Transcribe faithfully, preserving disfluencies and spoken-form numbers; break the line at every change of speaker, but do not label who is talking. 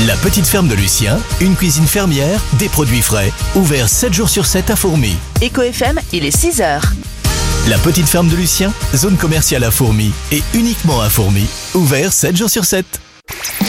La petite ferme de Lucien, une cuisine fermière, des produits frais, ouvert sept jours sur sept à Fourmies.
Éco F M, il est six heures.
La petite ferme de Lucien, zone commerciale à Fourmies et uniquement à Fourmies, ouvert sept jours sur sept.